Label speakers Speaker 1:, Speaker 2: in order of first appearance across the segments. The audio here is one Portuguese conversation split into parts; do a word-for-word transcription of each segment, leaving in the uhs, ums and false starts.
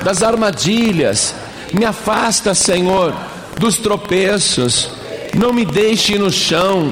Speaker 1: das armadilhas. Me afasta, Senhor, dos tropeços. Não me deixe no chão.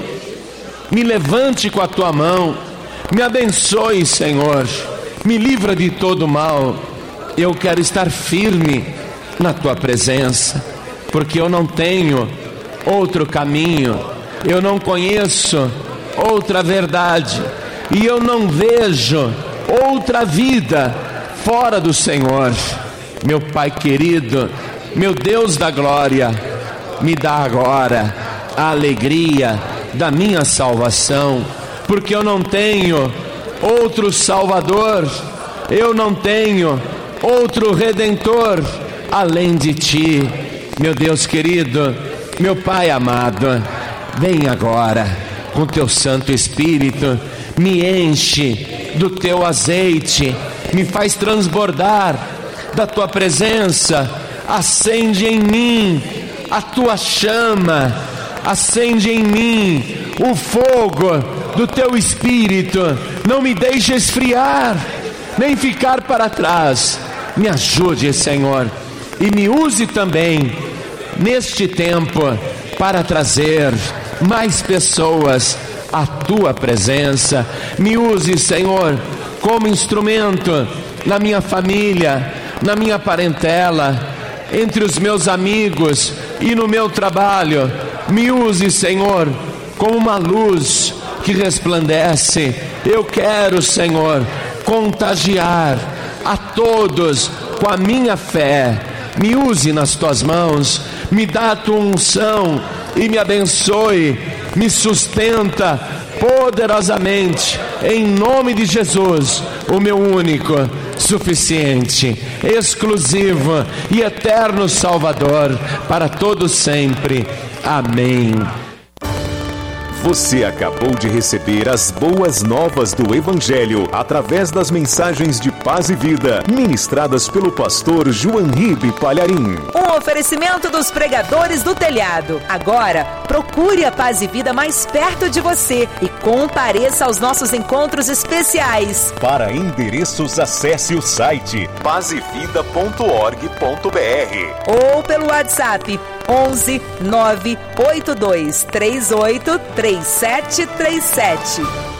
Speaker 1: Me levante com a tua mão. Me abençoe, Senhor. Me livra de todo mal. Eu quero estar firme na tua presença, porque eu não tenho outro caminho. Eu não conheço outra verdade. E eu não vejo outra vida fora do Senhor. Meu Pai querido, meu Deus da glória, me dá agora a alegria da minha salvação, porque eu não tenho outro Salvador, eu não tenho outro Redentor além de Ti. Meu Deus querido, meu Pai amado, vem agora com Teu Santo Espírito, me enche do Teu azeite, me faz transbordar da Tua presença, acende em mim a Tua chama, acende em mim o fogo do Teu Espírito, não me deixe esfriar, nem ficar para trás. Me ajude, Senhor, e me use também neste tempo para trazer mais pessoas à Tua presença. Me use, Senhor, como instrumento na minha família, na minha parentela, entre os meus amigos e no meu trabalho. Me use, Senhor, como uma luz que resplandece. Eu quero, Senhor, contagiar a todos com a minha fé. Me use nas Tuas mãos, me dá a Tua unção e me abençoe, me sustenta poderosamente, em nome de Jesus, o meu único, suficiente, exclusivo e eterno Salvador, para todos sempre. Amém.
Speaker 2: Você acabou de receber as boas novas do Evangelho através das mensagens de paz e vida, ministradas pelo pastor João Ribe Palharim.
Speaker 3: Um oferecimento dos pregadores do telhado. Agora, procure a Paz e Vida mais perto de você e compareça aos nossos encontros especiais.
Speaker 2: Para endereços, acesse o site paz e vida ponto org ponto br
Speaker 3: ou pelo WhatsApp onze nove oito dois três oito três sete três sete.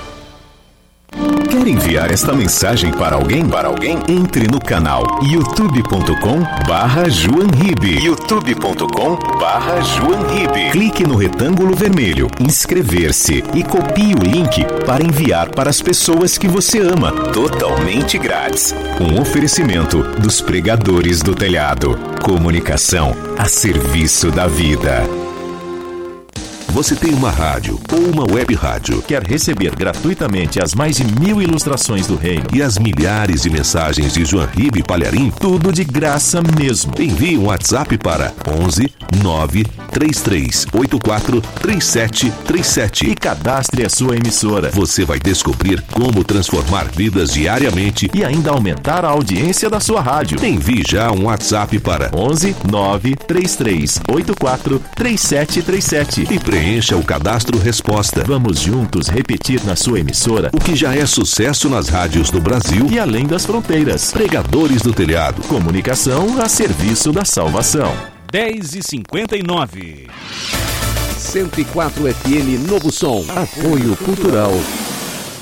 Speaker 2: Quer enviar esta mensagem para alguém? Para alguém? Entre no canal youtube ponto com barra João Ribe. youtube ponto com barra João Ribe. Clique no retângulo vermelho, inscrever-se e copie o link para enviar para as pessoas que você ama, totalmente grátis. Um oferecimento dos pregadores do telhado. Comunicação a serviço da vida. Você tem uma rádio ou uma web rádio? Quer receber gratuitamente as mais de mil ilustrações do reino e as milhares de mensagens de João Ribe Palharim? Tudo de graça mesmo. Envie um WhatsApp para onze nove três três oito quatro três sete três sete e cadastre a sua emissora. Você vai descobrir como transformar vidas diariamente e ainda aumentar a audiência da sua rádio. Envie já um WhatsApp para onze nove três três oito quatro três sete três sete e preencha o cadastro resposta. Vamos juntos repetir na sua emissora o que já é sucesso nas rádios do Brasil e além das fronteiras. Pregadores do Telhado. Comunicação a serviço da salvação.
Speaker 4: dez e cinquenta e nove.
Speaker 5: cento e quatro F M Novo Som. Apoio Cultural